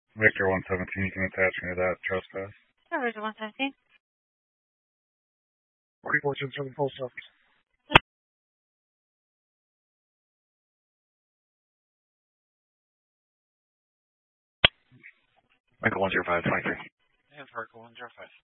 Victor 117, you can attach me to that trespass. Sure, Victor 117. 4427 post office. Michael 105, 23. And Farco 105.